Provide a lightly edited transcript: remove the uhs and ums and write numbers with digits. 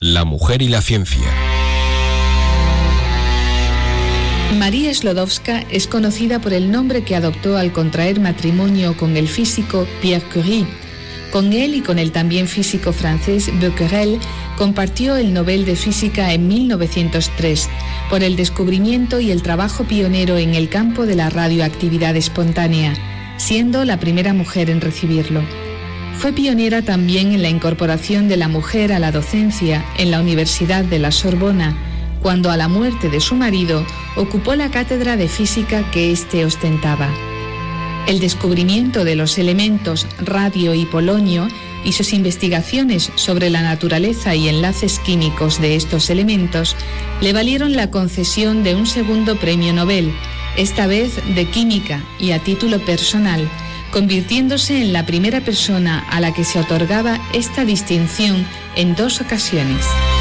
La mujer y la ciencia. María Sklodowska es conocida por el nombre que adoptó al contraer matrimonio con el físico Pierre Curie. Con él y con el también físico francés Becquerel compartió el Nobel de Física en 1903 por el descubrimiento y el trabajo pionero en el campo de la radioactividad espontánea, siendo la primera mujer en recibirlo. Fue pionera también en la incorporación de la mujer a la docencia en la Universidad de la Sorbona, cuando a la muerte de su marido ocupó la cátedra de física que éste ostentaba. El descubrimiento de los elementos radio y polonio y sus investigaciones sobre la naturaleza y enlaces químicos de estos elementos le valieron la concesión de un segundo premio Nobel, esta vez de química y a título personal, convirtiéndose en la primera persona a la que se otorgaba esta distinción en 2 ocasiones.